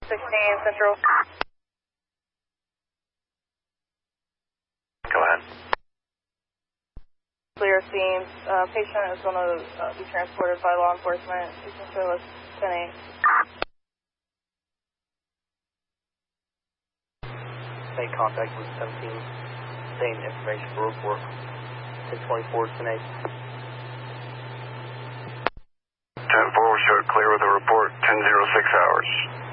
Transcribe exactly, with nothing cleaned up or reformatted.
sixteen Central. Go ahead. Clear scene. Uh, patient is going to uh, be transported by law enforcement. You can show us ten eight. Make contact with seventeen. Same information for report. ten twenty-four, ten eight. ten four, show it clear with a report, ten oh six hours.